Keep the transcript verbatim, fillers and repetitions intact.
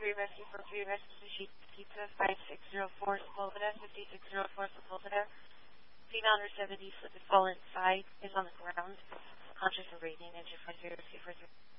three rescue for three rescue Sushi Pizza five six zero four Sepulveda, five six zero four Sepulveda. Female under seventy, slip and fall inside, is on the ground, conscious and breathing, engine five zero two four three.